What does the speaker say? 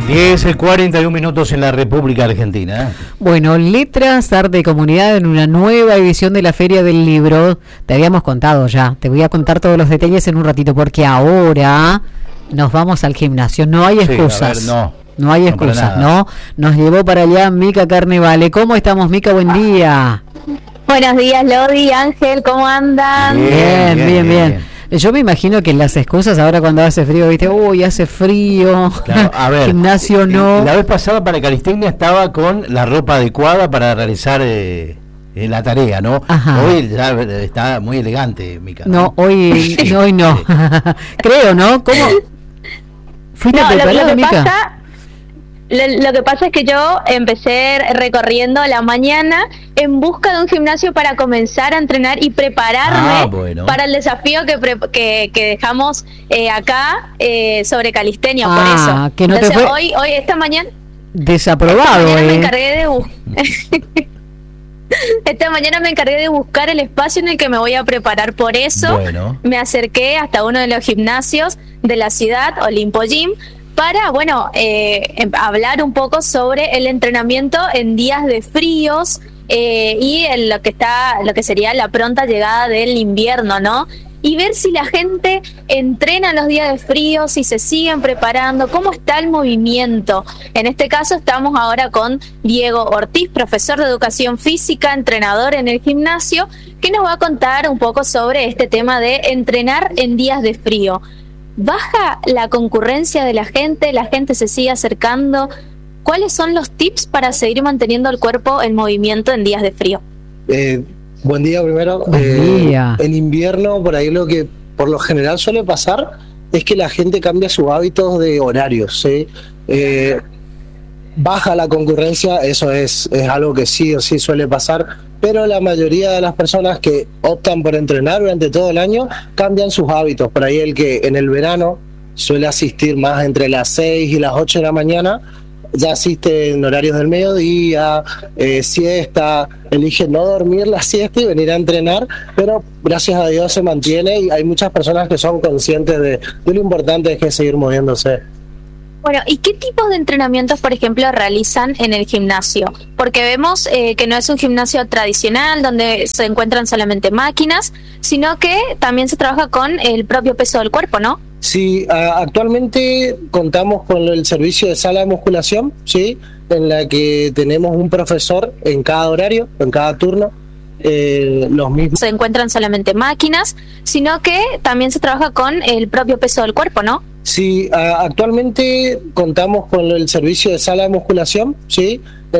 10:41 minutos en la República Argentina. Bueno, Letras, Arte y Comunidad en una nueva edición de la Feria del Libro. Te habíamos contado ya, te voy a contar todos los detalles en un ratito, porque ahora nos vamos al gimnasio. No hay excusas. Sí, a ver, no hay excusas, ¿no? Nos llevó para allá Mica Carnevale. ¿Cómo estamos, Mica? Buen día. Buenos días, Lodi, Ángel, ¿cómo andan? Bien. Yo me imagino que las excusas ahora cuando hace frío, viste, uy, hace frío, claro, a ver, gimnasio no. La vez pasada para calistenia estaba con la ropa adecuada para realizar la tarea, ¿no? Ajá. Hoy ya está muy elegante, Mica. No, hoy no. Creo, ¿no? ¿Cómo? ¿Fuiste preparada, Mica? Lo que pasa es que yo empecé recorriendo la mañana en busca de un gimnasio para comenzar a entrenar y prepararme para el desafío que dejamos acá sobre calistenia, por eso. Que no entonces te fue hoy esta mañana desaprobado. Me encargué de esta mañana me encargué de buscar el espacio en el que me voy a preparar. Por eso me acerqué hasta uno de los gimnasios de la ciudad, Olimpo Gym, para, hablar un poco sobre el entrenamiento en días de fríos y en lo que sería la pronta llegada del invierno, ¿no? Y ver si la gente entrena en los días de frío, si se siguen preparando, cómo está el movimiento. En este caso estamos ahora con Diego Ortiz, profesor de educación física, entrenador en el gimnasio, que nos va a contar un poco sobre este tema de entrenar en días de frío. ¿Baja la concurrencia de la gente se sigue acercando? ¿Cuáles son los tips para seguir manteniendo el cuerpo en movimiento en días de frío? Buen día primero. Buen día. En invierno, por ahí lo que por lo general suele pasar es que la gente cambia sus hábitos de horarios, ¿sí? Baja la concurrencia, eso es algo que sí o sí suele pasar, pero la mayoría de las personas que optan por entrenar durante todo el año cambian sus hábitos. Por ahí el que en el verano suele asistir más entre las 6 y las 8 de la mañana, ya asiste en horarios del mediodía, siesta, elige no dormir la siesta y venir a entrenar, pero gracias a Dios se mantiene y hay muchas personas que son conscientes de lo importante que es seguir moviéndose. Bueno, ¿y qué tipos de entrenamientos, por ejemplo, realizan en el gimnasio? Porque vemos que no es un gimnasio tradicional donde se encuentran solamente máquinas, sino que también se trabaja con el propio peso del cuerpo, ¿no? Sí, actualmente contamos con el servicio de sala de musculación, ¿sí? En la que tenemos un profesor en cada horario, en cada turno. Los mismos. Se encuentran solamente máquinas, sino que también se trabaja con el propio peso del cuerpo, ¿no? Sí, actualmente contamos con el servicio de sala de musculación, ¿sí?